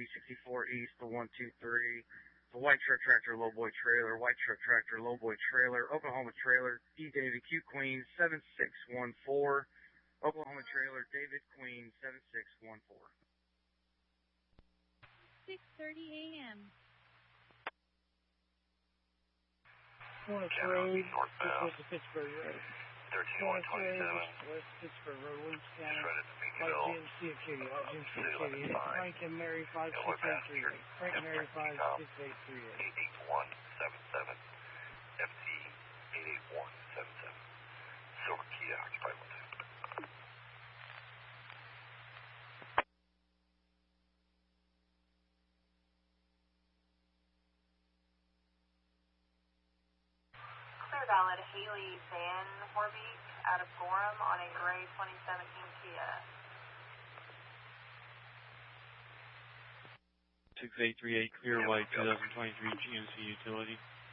Utility 64 East to 123. The White Truck Tractor Lowboy Trailer, White Truck Tractor Lowboy Trailer, Oklahoma Trailer, D. David Q. Queen 7614. Oklahoma Trailer, David Queen 7614. 6:30 a.m. North Road, northbound. to Pittsburgh Road. 13127. West Pittsburgh Road, Williams County. Shredded to White Meekville. GMC Activity, White GMC City Activity. limit 5. Frank and Mary 56838. Frank and Mary 56838. 88177. FT 88177. Silver Kia, occupied 12. Clear Valid Haley Van Horbeek out of Gorham on a gray 2017 Kia. 6838 Clear White 2023 GMC Utility.